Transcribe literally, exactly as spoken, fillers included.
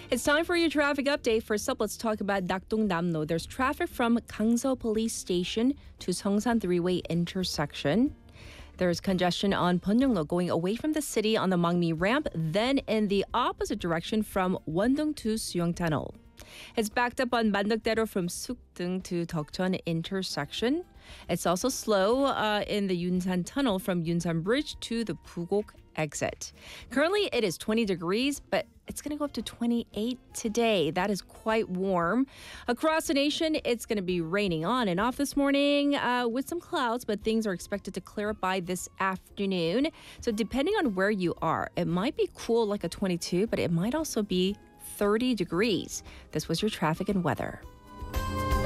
It's time for your traffic update. First up, let's talk about Nakdong-Namno. There's traffic from Gangseo Police Station to Seongsan Three-Way intersection. There's congestion on Bunyeonglo going away from the city on the Mangmi ramp, then in the opposite direction from Wondong to Suyeong Tunnel. It's backed up on Mandakdero from Sukdeung to Deokjeon intersection. It's also slow uh, in the Yunsan Tunnel from Yunsan Bridge to the Pugok exit. Currently, it is twenty degrees, but it's going to go up to twenty-eight today. That is quite warm. Across the nation, it's going to be raining on and off this morning uh, with some clouds, but things are expected to clear up by this afternoon. So depending on where you are, it might be cool like a twenty-two, but it might also be thirty degrees. This was your traffic and weather.